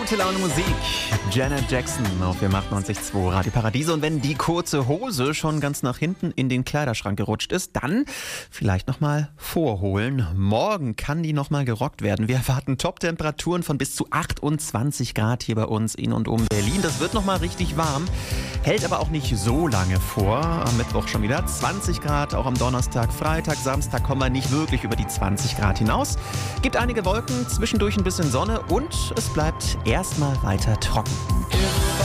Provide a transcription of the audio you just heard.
Gute Laune Musik. Janet Jackson auf dem 98.2 Radio Paradiso. Und wenn die kurze Hose schon ganz nach hinten in den Kleiderschrank gerutscht ist, dann vielleicht nochmal vorholen. Morgen kann die nochmal gerockt werden. Wir erwarten Top-Temperaturen von bis zu 28 Grad hier bei uns in und um Berlin. Das wird nochmal richtig warm, hält aber auch nicht so lange vor. Am Mittwoch schon wieder 20 Grad, auch am Donnerstag, Freitag, Samstag kommen wir nicht wirklich über die 20 Grad hinaus. Gibt einige Wolken, zwischendurch ein bisschen Sonne und es bleibt erstmal weiter trocken.